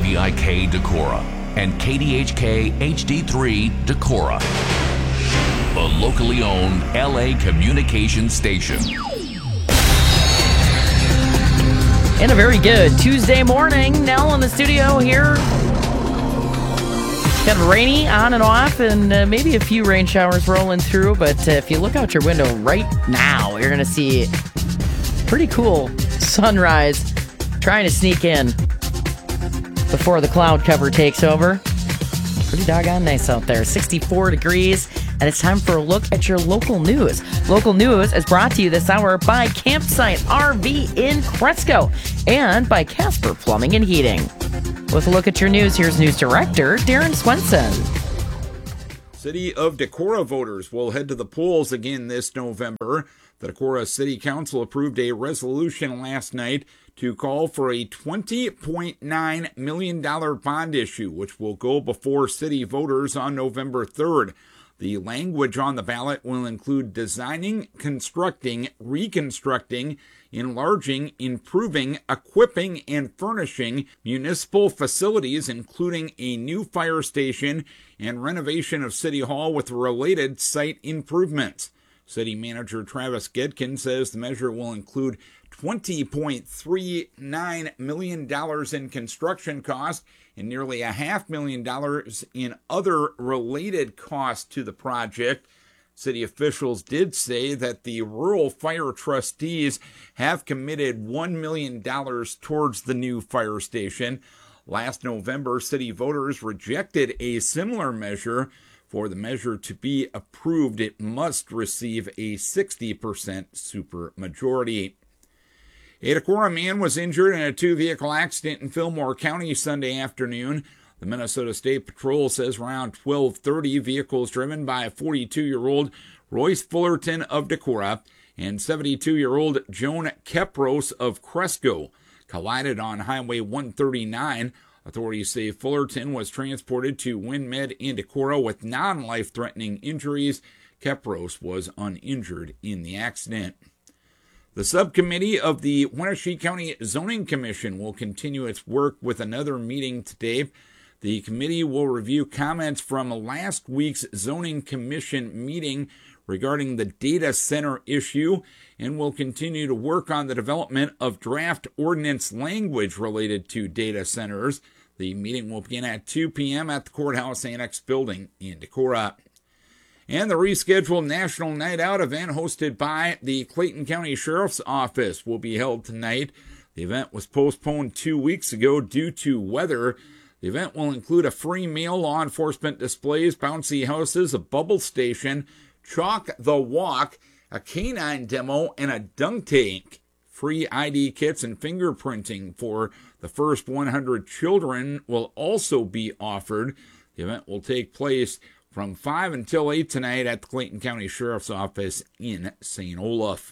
KVIK Decorah and KDHK HD3 Decorah, a locally owned LA communications station. And a very good Tuesday morning. Nell in the studio here. Kind of rainy on and off, and maybe a few rain showers rolling through. But if you look out your window right now, you're going to see pretty cool sunrise trying to sneak in before the cloud cover takes over. Pretty doggone nice out there. 64 degrees. And it's time for a look at your local news. Local news is brought to you this hour by Campsite RV in Cresco and by Casper Plumbing and Heating. With a look at your news, here's News Director Darren Swenson. City of Decorah voters will head to the polls again this November. The Decorah City Council approved a resolution last night to call for a $20.9 million bond issue, which will go before city voters on November 3rd. The language on the ballot will include designing, constructing, reconstructing, enlarging, improving, equipping, and furnishing municipal facilities, including a new fire station and renovation of City Hall with related site improvements. City Manager Travis Gedkin says the measure will include $20.39 million in construction costs and nearly $500,000 in other related costs to the project. City officials did say that the rural fire trustees have committed $1 million towards the new fire station. Last November, city voters rejected a similar measure. For the measure to be approved, it must receive a 60% supermajority. A Decorah man was injured in a two-vehicle accident in Fillmore County Sunday afternoon. The Minnesota State Patrol says around 12:30, vehicles driven by a 42-year-old Royce Fullerton of Decorah and 72-year-old Joan Kepros of Cresco collided on Highway 139. Authorities say Fullerton was transported to WinMed in Decorah with non-life-threatening injuries. Kepros was uninjured in the accident. The subcommittee of the Wenatchee County Zoning Commission will continue its work with another meeting today. The committee will review comments from last week's Zoning Commission meeting regarding the data center issue and will continue to work on the development of draft ordinance language related to data centers. The meeting will begin at 2 p.m. at the Courthouse Annex building in Decorah. And the rescheduled National Night Out event hosted by the Clayton County Sheriff's Office will be held tonight. The event was postponed 2 weeks ago due to weather. The event will include a free meal, law enforcement displays, bouncy houses, a bubble station, Chalk the Walk, a canine demo, and a dunk tank. Free ID kits and fingerprinting for the first 100 children will also be offered. The event will take place from 5 until 8 tonight at the Clayton County Sheriff's Office in St. Olaf.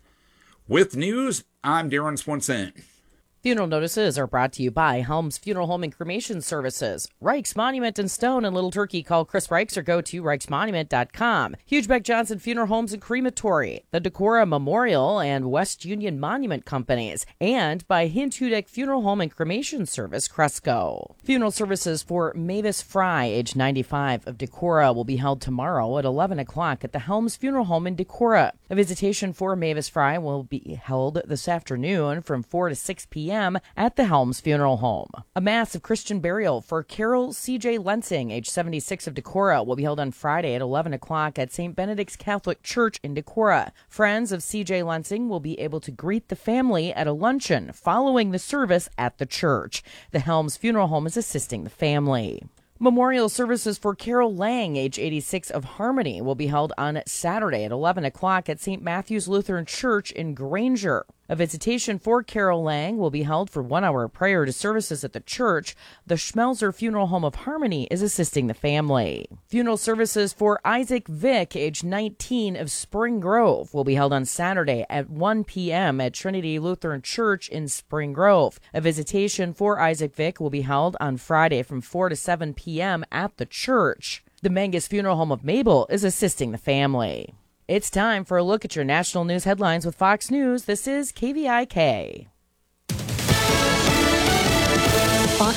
With news, I'm Darren Swenson. Funeral notices are brought to you by Helms Funeral Home and Cremation Services. Reichs Monument and Stone in Little Turkey. Call Chris Reichs or go to reichsmonument.com. Hugebeck Johnson Funeral Homes and Crematory. The Decorah Memorial and West Union Monument Companies. And by Hintudek Funeral Home and Cremation Service, Cresco. Funeral services for Mavis Fry, age 95, of Decorah, will be held tomorrow at 11 o'clock at the Helms Funeral Home in Decorah. A visitation for Mavis Fry will be held this afternoon from 4 to 6 p.m. at the Helms Funeral Home. A mass of Christian burial for Carol C.J. Lensing, age 76, of Decorah, will be held on Friday at 11 o'clock at St. Benedict's Catholic Church in Decorah. Friends of C.J. Lensing will be able to greet the family at a luncheon following the service at the church. The Helms Funeral Home is assisting the family. Memorial services for Carol Lang, age 86, of Harmony, will be held on Saturday at 11 o'clock at St. Matthew's Lutheran Church in Granger. A visitation for Carol Lang will be held for 1 hour prior to services at the church. The Schmelzer Funeral Home of Harmony is assisting the family. Funeral services for Isaac Vick, age 19, of Spring Grove, will be held on Saturday at 1 p.m. at Trinity Lutheran Church in Spring Grove. A visitation for Isaac Vick will be held on Friday from 4 to 7 p.m. at the church. The Mangus Funeral Home of Mabel is assisting the family. It's time for a look at your national news headlines with Fox News. This is KVIK. Fox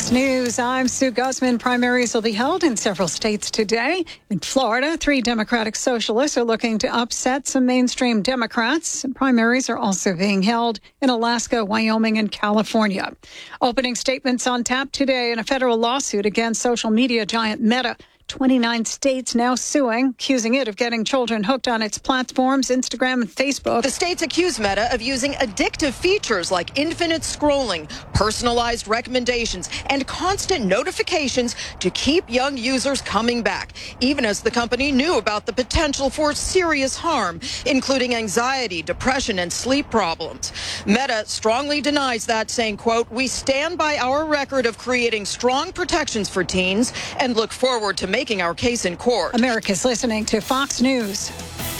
Fox News, I'm Sue Guzman. Primaries will be held in several states today. In Florida, 3 Democratic socialists are looking to upset some mainstream Democrats. Primaries are also being held in Alaska, Wyoming, and California. Opening statements on tap today in a federal lawsuit against social media giant Meta. 29 states now suing, accusing it of getting children hooked on its platforms, Instagram and Facebook. The states accuse Meta of using addictive features like infinite scrolling, personalized recommendations, and constant notifications to keep young users coming back, even as the company knew about the potential for serious harm, including anxiety, depression, and sleep problems. Meta strongly denies that, saying, quote, "We stand by our record of creating strong protections for teens and look forward to making our case in court." America's listening to Fox News.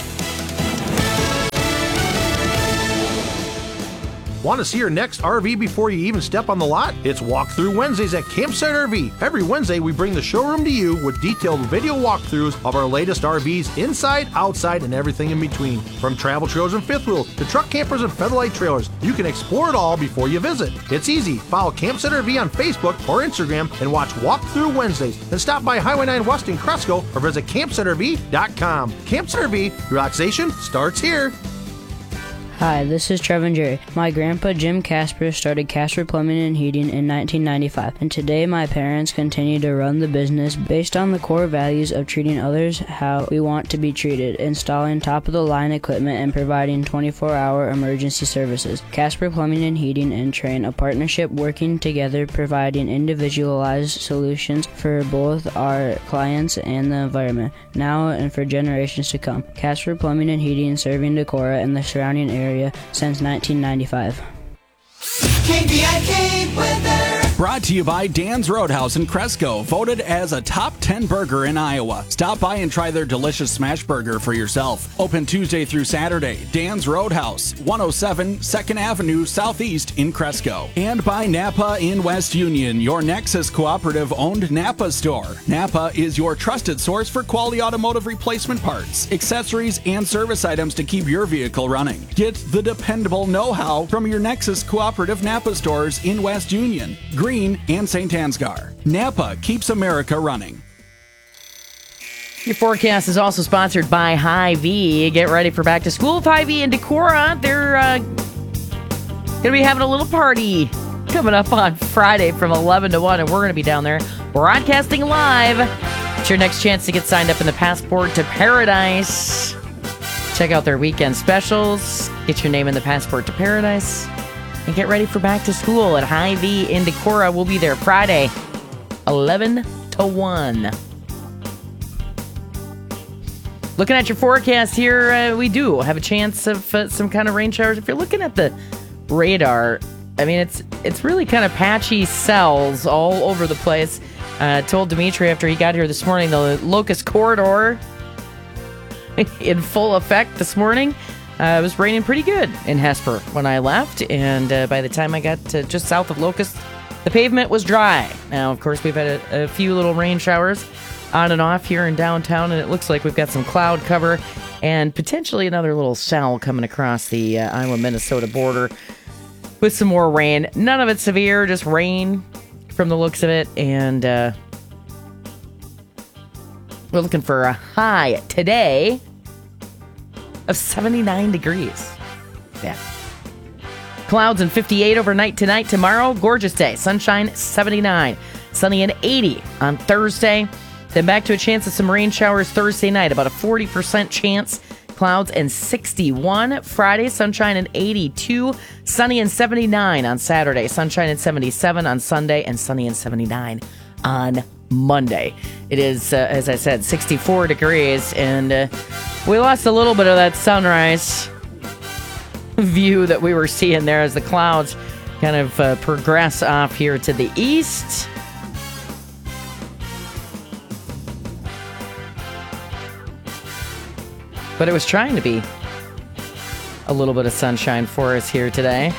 Want to see your next RV before you even step on the lot? It's Walkthrough Wednesdays at Campsite RV. Every Wednesday, we bring the showroom to you with detailed video walkthroughs of our latest RVs inside, outside, and everything in between. From travel trailers and fifth wheels to truck campers and Featherlight trailers, you can explore it all before you visit. It's easy. Follow Campsite RV on Facebook or Instagram and watch Walkthrough Wednesdays. Then stop by Highway 9 West in Cresco or visit campsiterv.com. Campsite RV, relaxation starts here. Hi, this is Trevor and Jerry. My grandpa Jim Casper started Casper Plumbing and Heating in 1995, and today my parents continue to run the business based on the core values of treating others how we want to be treated, installing top-of-the-line equipment, and providing 24-hour emergency services. Casper Plumbing and Heating and Train, a partnership working together providing individualized solutions for both our clients and the environment, now and for generations to come. Casper Plumbing and Heating serving Decorah and the surrounding area since 1995. KVIK weather. Brought to you by Dan's Roadhouse in Cresco, voted as a top 10 burger in Iowa. Stop by and try their delicious smash burger for yourself. Open Tuesday through Saturday. Dan's Roadhouse, 107 2nd Avenue Southeast in Cresco. And by Napa in West Union, your Nexus Cooperative owned Napa store. Napa is your trusted source for quality automotive replacement parts, accessories, and service items to keep your vehicle running. Get the dependable know-how from your Nexus Cooperative Napa stores in West Union, Green, and St. Ansgar. Napa keeps America running. Your forecast is also sponsored by Hy-Vee. Get ready for back to school with Hy-Vee in Decorah. They're going to be having a little party coming up on Friday from 11 to 1, and we're going to be down there broadcasting live. It's your next chance to get signed up in the Passport to Paradise. Check out their weekend specials. Get your name in the Passport to Paradise. And get ready for back to school at Hy-Vee in Decorah. We'll be there Friday, 11 to 1. Looking at your forecast here, we do have a chance of some kind of rain showers. If you're looking at the radar, I mean, it's really kind of patchy cells all over the place. Told Dimitri after he got here this morning, the locust corridor in full effect this morning. It was raining pretty good in Hesper when I left, and by the time I got to just south of Locust, the pavement was dry. Now, of course, we've had a few little rain showers on and off here in downtown, and it looks like we've got some cloud cover and potentially another little cell coming across the Iowa-Minnesota border with some more rain. None of it severe, just rain from the looks of it, and we're looking for a high today of 79 degrees. Yeah. Clouds and 58 overnight tonight. Tomorrow, gorgeous day. Sunshine, 79. Sunny and 80 on Thursday. Then back to a chance of some rain showers Thursday night. About a 40% chance. Clouds and 61. Friday, sunshine and 82. Sunny and 79 on Saturday. Sunshine and 77 on Sunday. And sunny and 79 on Monday. It is, as I said, 64 degrees. And we lost a little bit of that sunrise view that we were seeing there as the clouds kind of progress off here to the east. But it was trying to be a little bit of sunshine for us here today.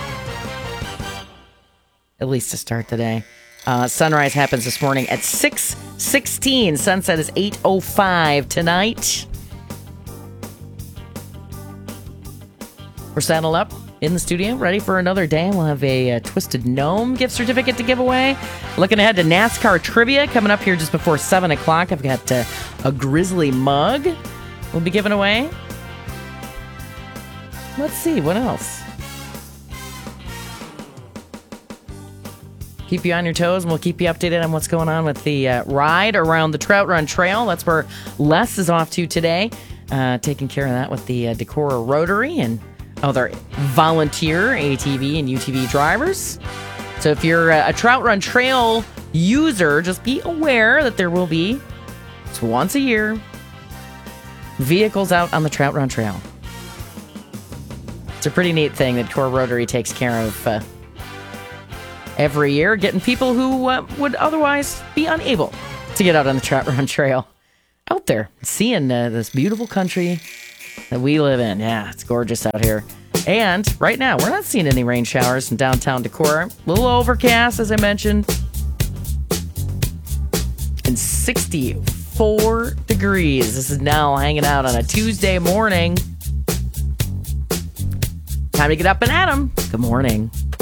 At least to start the day. Sunrise happens this morning at 6:16. Sunset is 8:05 tonight. We're saddled up in the studio, ready for another day. We'll have a Twisted Gnome gift certificate to give away. Looking ahead to NASCAR trivia coming up here just before 7 o'clock. I've got a Grizzly mug we'll be giving away. Let's see, what else? Keep you on your toes, and we'll keep you updated on what's going on with the ride around the Trout Run Trail. That's where Les is off to today, taking care of that with the Decorah Rotary and other volunteer ATV and UTV drivers. So if you're a Trout Run Trail user, just be aware that there will be, it's once a year, vehicles out on the Trout Run Trail. It's a pretty neat thing that Decorah Rotary takes care of every year, getting people who would otherwise be unable to get out on the Trout Run Trail out there, seeing this beautiful country that we live in. Yeah, it's gorgeous out here. And right now, we're not seeing any rain showers in downtown Decorah. A little overcast, as I mentioned. And 64 degrees. This is now hanging out on a Tuesday morning. Time to get up and at 'em. Good morning.